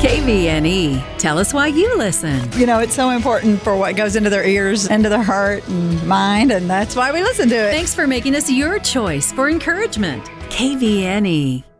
KVNE. Tell us why you listen. You know, it's so important for what goes into their ears, into their heart and mind, and that's why we listen to it. Thanks for making us your choice for encouragement. KVNE.